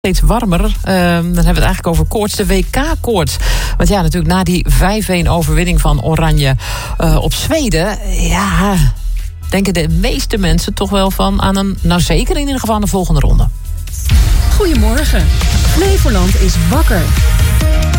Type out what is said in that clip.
Steeds warmer. Dan hebben we het eigenlijk over koorts, de WK-koorts. Want ja, natuurlijk na die 5-1 overwinning van Oranje op Zweden, ja, denken de meeste mensen toch wel aan een, nou zeker in ieder geval aan de volgende ronde. Goedemorgen. Flevoland is wakker.